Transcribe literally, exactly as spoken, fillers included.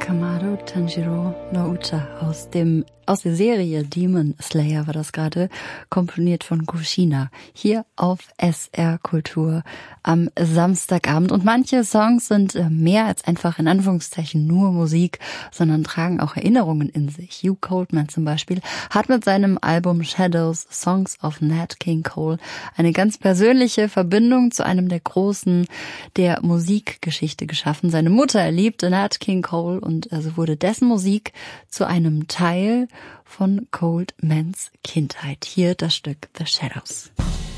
Kamado Tanjiro no Uta aus dem aus der Serie Demon Slayer war das gerade, komponiert von Kushina, hier auf S R Kultur am Samstagabend. Und manche Songs sind mehr als einfach in Anführungszeichen nur Musik, sondern tragen auch Erinnerungen in sich. Hugh Coldman zum Beispiel hat mit seinem Album Shadows Songs of Nat King Cole eine ganz persönliche Verbindung zu einem der Großen der Musikgeschichte geschaffen. Seine Mutter erlebte Nat King Cole und also wurde dessen Musik zu einem Teil von Coldmans Kindheit. Hier das Stück The Shadows.